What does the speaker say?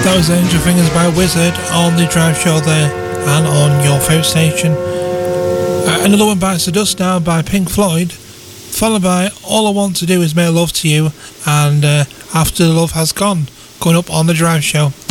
That was Angel Fingers by Wizard on the Drive Show there and on your favourite station. Another one bites the dust now by Pink Floyd, followed by All I Want to Do Is Make Love to You and After the Love Has Gone, going up on the Drive Show.